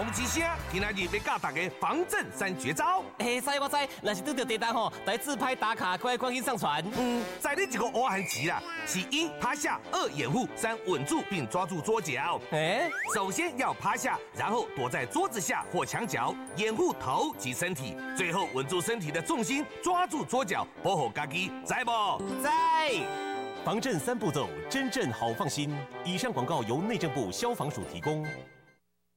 讲一声，今仔日要教大家防震3绝招。 知我知，若是拄到地震吼，来自拍打卡，快去上传。 在你这个乌汉棋啦，是1趴下，2掩护，3稳住并抓住桌角。首先要趴下，然后躲在桌子下或墙角，掩护头及身体，最后稳住身体的重心，抓住桌角，保护家己，知不？ 在。 防震3步骤，真正好放心。以上广告由内政部消防署提供。